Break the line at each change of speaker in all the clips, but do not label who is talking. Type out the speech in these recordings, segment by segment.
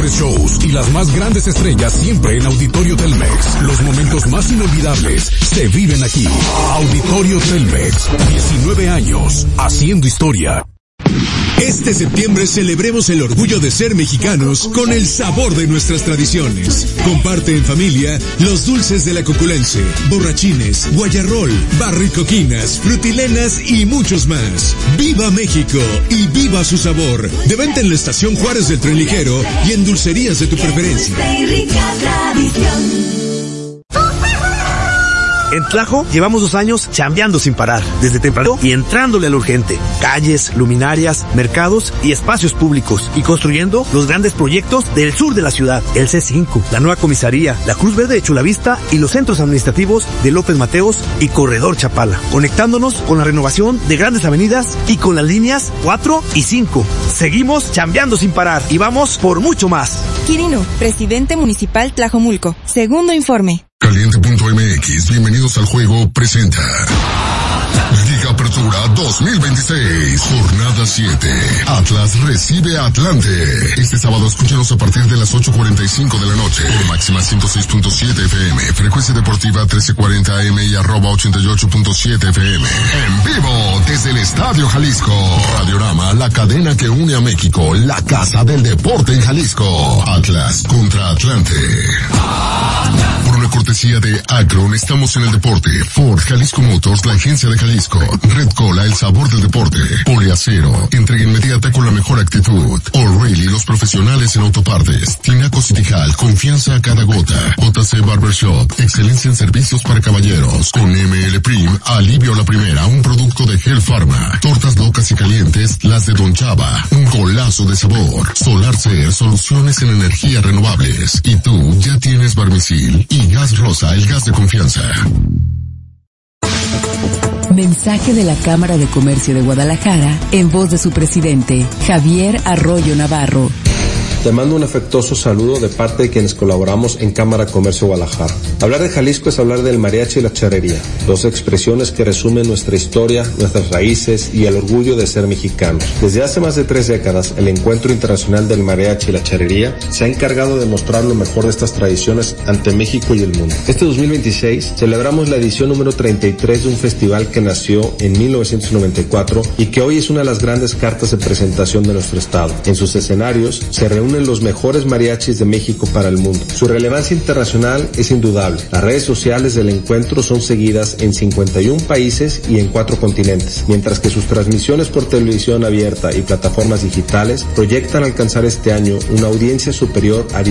mejores shows y las más grandes estrellas siempre en Auditorio Telmex. Los momentos más inolvidables se viven aquí. Auditorio Telmex, 19 años haciendo historia.
Este septiembre celebremos el orgullo de ser mexicanos con el sabor de nuestras tradiciones. Comparte en familia los dulces de la Coculense, borrachines, guayarrol, barricoquinas, frutilenas y muchos más. ¡Viva México y viva su sabor! De venta en la Estación Juárez del Tren Ligero y en dulcerías de tu preferencia.
En Tlajo llevamos 2 años chambeando sin parar, desde temprano y entrándole al urgente. Calles, luminarias, mercados y espacios públicos, y construyendo los grandes proyectos del sur de la ciudad. El C5, la nueva comisaría, la Cruz Verde de Chulavista y los centros administrativos de López Mateos y Corredor Chapala. Conectándonos con la renovación de grandes avenidas y con las líneas 4 y 5. Seguimos chambeando sin parar y vamos por mucho más.
Quirino, presidente municipal Tlajomulco. Segundo informe.
Caliente.mx, bienvenidos al juego, presenta Liga Apertura 2026, jornada 7. Atlas recibe a Atlante. Este sábado escúchanos a partir de las 8:45 de la noche. Por máxima 106.7 FM, frecuencia deportiva 1340 AM y @88.7 FM. En vivo desde el Estadio Jalisco. Radiorama, la cadena que une a México, la casa del deporte en Jalisco. Atlas contra Atlante. Por una cortesía de Akron, estamos en el deporte. Ford, Jalisco Motors, la agencia de Jalisco. Red Cola, el sabor del deporte. Poliacero, entrega inmediata con la mejor actitud. O'Reilly, los profesionales en autopartes. Tinaco Citijal, confianza a cada gota. JC Barbershop, excelencia en servicios para caballeros. Con ML Prim, alivio a la primera, un producto de Hell Pharma. Tortas locas y calientes, las de Don Chava, un golazo de sabor. Solar Ser, soluciones en energías renovables. Y tú ya tienes Barmisil y Gas Rosa, el gas de confianza.
Mensaje de la Cámara de Comercio de Guadalajara en voz de su presidente, Javier Arroyo Navarro.
Te mando un afectuoso saludo de parte de quienes colaboramos en Cámara de Comercio Guadalajara. Hablar de Jalisco es hablar del mariachi y la charrería, dos expresiones que resumen nuestra historia, nuestras raíces y el orgullo de ser mexicanos. Desde hace más de 3 décadas, el Encuentro Internacional del Mariachi y la Charrería se ha encargado de mostrar lo mejor de estas tradiciones ante México y el mundo. Este 2026 celebramos la edición número 33 de un festival que nació en 1994 y que hoy es una de las grandes cartas de presentación de nuestro estado. En sus escenarios se reúnen los mejores mariachis de México para el mundo. Su relevancia internacional es indudable. Las redes sociales del encuentro son seguidas en 51 países y en 4 continentes, mientras que sus transmisiones por televisión abierta y plataformas digitales proyectan alcanzar este año una audiencia superior a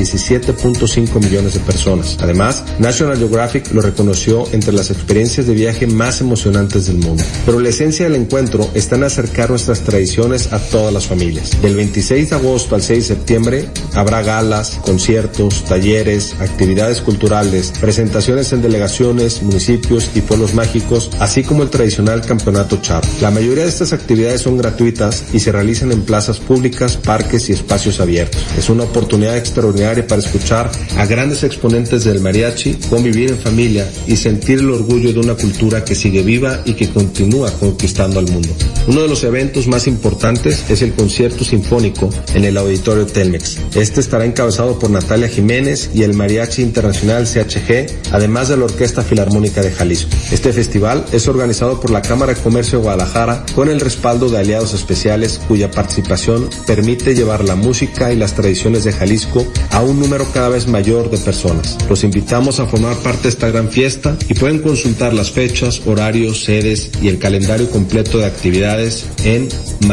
17.5 millones de personas. Además, National Geographic lo reconoció entre las experiencias de viaje más emocionantes del mundo. Pero la esencia del encuentro está en acercar nuestras tradiciones a todas las familias. Del 26 de agosto al 6 de septiembre habrá galas, conciertos, talleres, actividades culturales, presentaciones en delegaciones, municipios y pueblos mágicos, así como el tradicional campeonato charro. La mayoría de estas actividades son gratuitas y se realizan en plazas públicas, parques y espacios abiertos. Es una oportunidad extraordinaria para escuchar a grandes exponentes del mariachi, convivir en familia y sentir el orgullo de una cultura que sigue viva y que continúa conquistando al mundo. Uno de los eventos más importantes es el concierto sinfónico en el Auditorio Telmex. Este estará encabezado por Natalia Jiménez y el Mariachi Internacional CHG, además de la Orquesta Filarmónica de Jalisco. Este festival es organizado por la Cámara de Comercio de Guadalajara con el respaldo de aliados especiales cuya participación permite llevar la música y las tradiciones de Jalisco a un número cada vez mayor de personas. Los invitamos a formar parte de esta gran fiesta y pueden consultar las fechas, horarios, sedes y el calendario completo de actividades en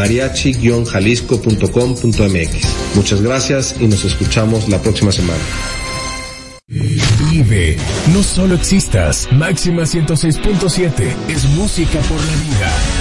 mariachi-jalisco.com.mx. Muchas gracias y nos escuchamos la próxima semana.
Vive, no solo existas. Máxima 106.7 es música por la vida.